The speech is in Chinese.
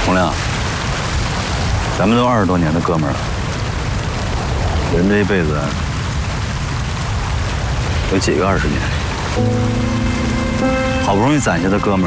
洪亮，咱们都20多年的哥们儿了，人这一辈子有几个20年？好不容易攒下的哥们儿。